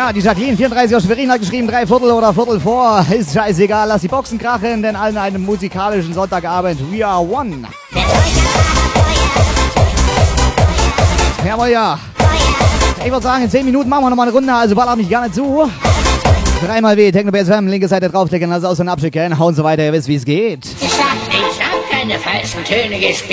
Ja, die Jacqueline 34 aus Schwerin hat geschrieben, 3/4 oder Viertel vor. Ist scheißegal, lass die Boxen krachen, denn allen einen musikalischen Sonntagabend. We are one. Jawohl, ja. Ich würde sagen, in 10 Minuten machen wir nochmal eine Runde, also ballert mich gar nicht zu. 3 W, TechnoBSM, linke Seite draufklicken, also aus und abschicken, hauen so weiter, ihr wisst, wie es geht. Ich hab keine falschen Töne gespielt.